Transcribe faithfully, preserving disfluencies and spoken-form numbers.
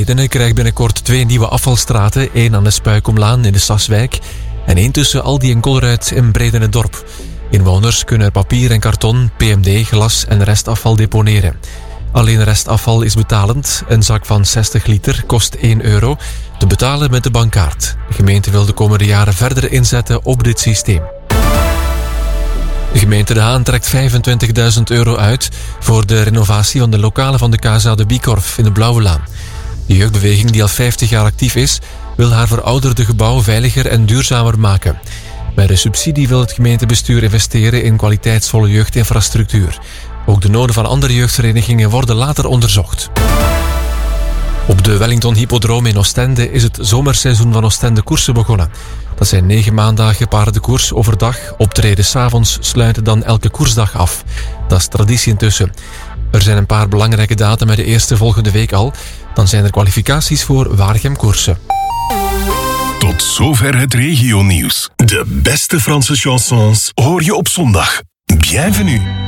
Bredene krijgt binnenkort twee nieuwe afvalstraten. één aan de Spuikomlaan in de Saswijk en één tussen Aldi en Colruyt in Bredene-dorp. Inwoners kunnen er papier en karton, P M D, glas en restafval deponeren. Alleen restafval is betalend. Een zak van zestig liter kost één euro. Te betalen met de bankkaart. De gemeente wil de komende jaren verder inzetten op dit systeem. De gemeente De Haan trekt vijfentwintigduizend euro uit voor de renovatie van de lokalen van de K S A de Bikorf in de Blauwe Laan. De jeugdbeweging, die al vijftig jaar actief is, wil haar verouderde gebouw veiliger en duurzamer maken. Bij de subsidie wil het gemeentebestuur investeren in kwaliteitsvolle jeugdinfrastructuur. Ook de noden van andere jeugdverenigingen worden later onderzocht. Op de Wellington Hippodroom in Oostende is het zomerseizoen van Oostende koersen begonnen. Dat zijn negen maandagen paardenkoers overdag. Optreden 's avonds sluiten dan elke koersdag af. Dat is traditie intussen. Er zijn een paar belangrijke data met de eerste volgende week al. Dan zijn er kwalificaties voor Waregem-koersen. Tot zover het regionieuws. De beste Franse chansons hoor je op zondag. Bienvenue.